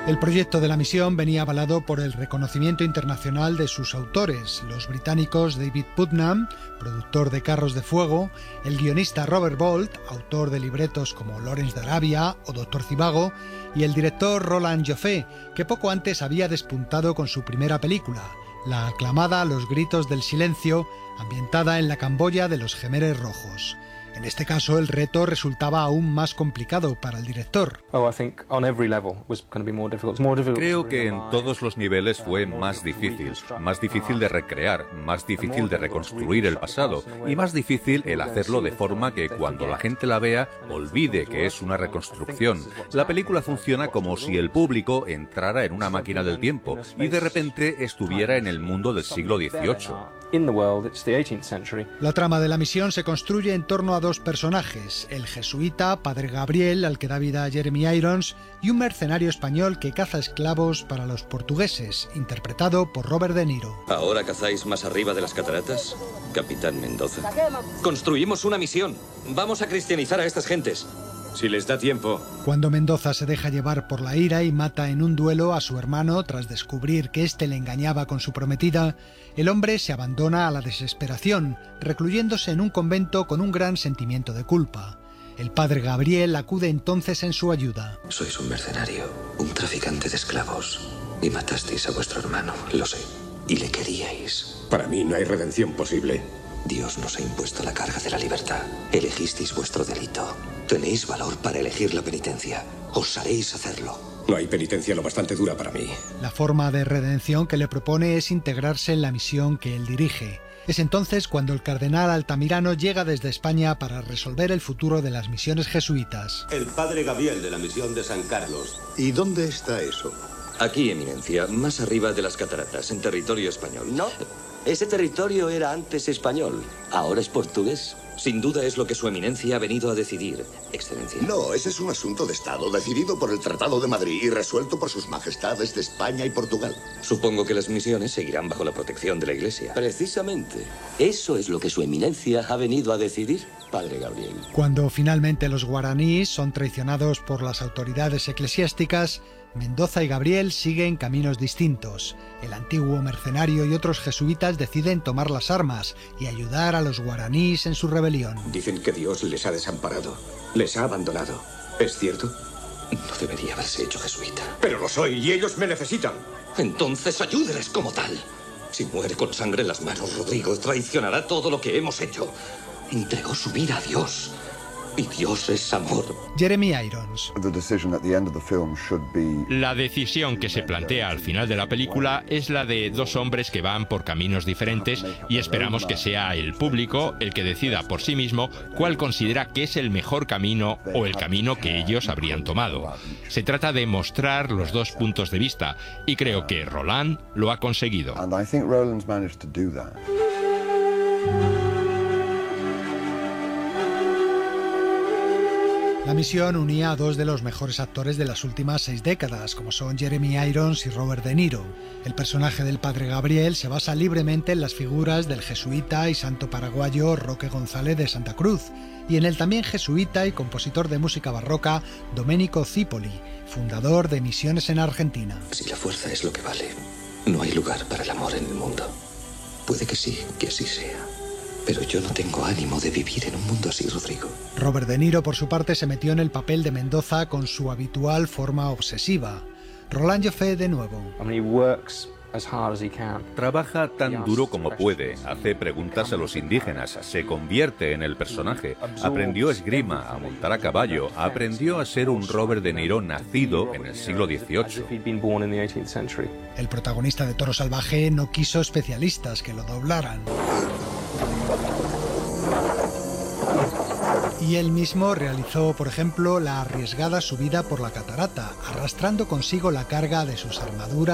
El proyecto de la misión venía avalado por el reconocimiento internacional de sus autores, los británicos David Putnam, productor de Carros de Fuego, el guionista Robert Bolt, autor de libretos como Lawrence de Arabia o Doctor Zivago, y el director Roland Joffé, que poco antes había despuntado con su primera película, la aclamada Los gritos del silencio, ambientada en la Camboya de los Jemeres Rojos. En este caso, el reto resultaba aún más complicado para el director. Creo que en todos los niveles fue más difícil de recrear, más difícil de reconstruir el pasado y más difícil el hacerlo de forma que cuando la gente la vea olvide que es una reconstrucción. La película funciona como si el público entrara en una máquina del tiempo y de repente estuviera en el mundo del siglo XVIII. La trama de la misión se construye en torno a dos personajes, el jesuita Padre Gabriel, al que da vida Jeremy Irons, y un mercenario español que caza esclavos para los portugueses, interpretado por Robert De Niro. ¿Ahora cazáis más arriba de las cataratas, Capitán Mendoza? Construimos una misión. Vamos a cristianizar a estas gentes. Si les da tiempo. Cuando Mendoza se deja llevar por la ira y mata en un duelo a su hermano tras descubrir que éste le engañaba con su prometida, el hombre se abandona a la desesperación, recluyéndose en un convento con un gran sentimiento de culpa. El padre Gabriel acude entonces en su ayuda. Sois un mercenario, un traficante de esclavos, y matasteis a vuestro hermano, lo sé, y le queríais. Para mí no hay redención posible. Dios nos ha impuesto la carga de la libertad. Elegisteis vuestro delito. Tenéis valor para elegir la penitencia. Os haréis hacerlo. No hay penitencia lo bastante dura para mí. La forma de redención que le propone es integrarse en la misión que él dirige. Es entonces cuando el cardenal Altamirano llega desde España para resolver el futuro de las misiones jesuitas. El padre Gabriel de la misión de San Carlos. ¿Y dónde está eso? Aquí, eminencia, más arriba de las cataratas, en territorio español. No, ese territorio era antes español, ahora es portugués. Sin duda es lo que su eminencia ha venido a decidir, excelencia. No, ese es un asunto de Estado, decidido por el Tratado de Madrid y resuelto por sus majestades de España y Portugal. Supongo que las misiones seguirán bajo la protección de la Iglesia. Precisamente, eso es lo que su eminencia ha venido a decidir, padre Gabriel. Cuando finalmente los guaraníes son traicionados por las autoridades eclesiásticas, Mendoza y Gabriel siguen caminos distintos. El antiguo mercenario y otros jesuitas deciden tomar las armas y ayudar a los guaraníes en su rebelión. Dicen que Dios les ha desamparado, les ha abandonado. ¿Es cierto? No debería haberse hecho jesuita. Pero lo soy y ellos me necesitan. Entonces ayúdeles como tal. Si muere con sangre en las manos, Rodrigo traicionará todo lo que hemos hecho. Entregó su vida a Dios. Y Dios es amor. Jeremy Irons. La decisión que se plantea al final de la película es la de dos hombres que van por caminos diferentes y esperamos que sea el público el que decida por sí mismo cuál considera que es el mejor camino o el camino que ellos habrían tomado. Se trata de mostrar los dos puntos de vista y creo que Roland lo ha conseguido. La misión unía a dos de los mejores actores de las últimas 6 décadas, como son Jeremy Irons y Robert De Niro. El personaje del padre Gabriel se basa libremente en las figuras del jesuita y santo paraguayo Roque González de Santa Cruz, y en el también jesuita y compositor de música barroca Domenico Zipoli, fundador de Misiones en Argentina. Si la fuerza es lo que vale, no hay lugar para el amor en el mundo. Puede que sí, que así sea. Pero yo no tengo ánimo de vivir en un mundo así, Rodrigo. Robert De Niro, por su parte, se metió en el papel de Mendoza con su habitual forma obsesiva. Roland Joffé de nuevo. Trabaja tan duro como puede, hace preguntas a los indígenas, se convierte en el personaje, aprendió esgrima, a montar a caballo, aprendió a ser un Robert De Niro nacido en el siglo XVIII. El protagonista de Toro Salvaje no quiso especialistas que lo doblaran. Y él mismo realizó, por ejemplo, la arriesgada subida por la catarata, arrastrando consigo la carga de sus armaduras